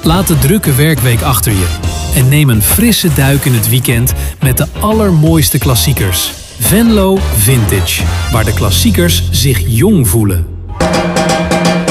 Laat de drukke werkweek achter je en neem een frisse duik in het weekend met de allermooiste klassiekers. Venlo Vintage, waar de klassiekers zich jong voelen.